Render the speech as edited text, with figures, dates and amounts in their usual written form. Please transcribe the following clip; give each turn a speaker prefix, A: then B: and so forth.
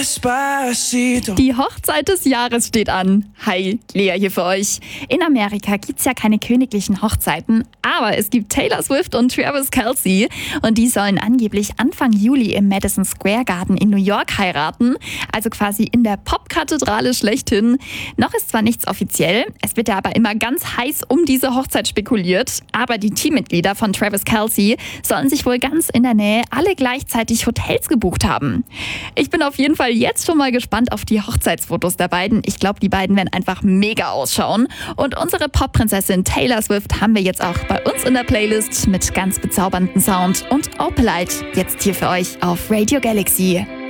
A: Despacito.
B: Die Hochzeit des Jahres steht an. Hi, Lea hier für euch. In Amerika gibt's ja keine königlichen Hochzeiten, aber es gibt Taylor Swift und Travis Kelce und die sollen angeblich Anfang Juli im Madison Square Garden in New York heiraten, also quasi in der Popkathedrale schlechthin. Noch ist zwar nichts offiziell, es wird ja aber immer ganz heiß um diese Hochzeit spekuliert, aber die Teammitglieder von Travis Kelce sollen sich wohl ganz in der Nähe alle gleichzeitig Hotels gebucht haben. Ich bin auf jeden Fall jetzt schon mal gespannt auf die Hochzeitsfotos der beiden. Ich glaube, die beiden werden einfach mega ausschauen. Und unsere Popprinzessin Taylor Swift haben wir jetzt auch bei uns in der Playlist mit ganz bezauberndem Sound und Opalite. Jetzt hier für euch auf Radio Galaxy.